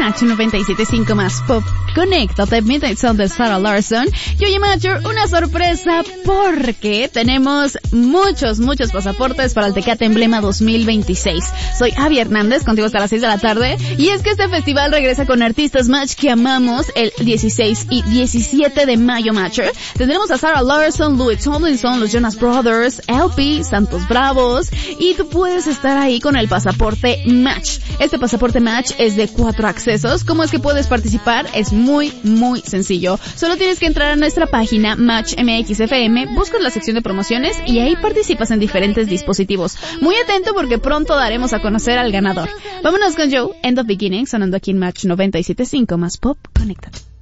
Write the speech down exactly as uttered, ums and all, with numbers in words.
Match noventa y siete punto cinco más Pop. Conéctate, Midnight Sun de Sarah Larson. Y oye, Matcher, una sorpresa porque tenemos muchos, muchos pasaportes para el Tecate Emblema dos mil veintiséis. Soy Abby Hernández, contigo hasta las seis de la tarde. Y es que este festival regresa con artistas Match que amamos el dieciséis y diecisiete de mayo, Matcher. Tendremos a Sarah Larson, Louis Tomlinson, los Jonas Brothers, L P, Santos Bravos. Y tú puedes estar ahí con el pasaporte Match. Este pasaporte Match es de cuatro accesos. ¿Cómo es que puedes participar? Es muy, muy sencillo. Solo tienes que entrar a nuestra página Match M X F M, buscas la sección de promociones y ahí participas en diferentes dispositivos. Muy atento porque pronto daremos a conocer al ganador. Vámonos con Joe, End of Beginning, sonando aquí en Match noventa y siete punto cinco más Pop. Conéctate.